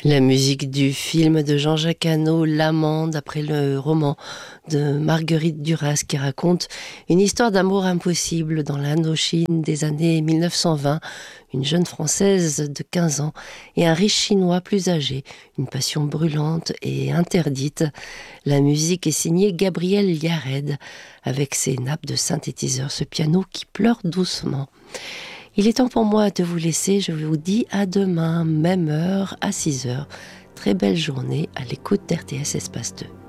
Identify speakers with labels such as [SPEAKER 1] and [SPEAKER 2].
[SPEAKER 1] La musique du film de Jean-Jacques Hano, L'Amant, d'après le roman de Marguerite Duras, qui raconte une histoire d'amour impossible dans l'Indochine des années 1920. Une jeune Française de 15 ans et un riche Chinois plus âgé. Une passion brûlante et interdite. La musique est signée Gabriel Yared, avec ses nappes de synthétiseur, ce piano qui pleure doucement. Il est temps pour moi de vous laisser, je vous dis à demain, même heure, à 6 heures. Très belle journée à l'écoute d'RTS Espace 2.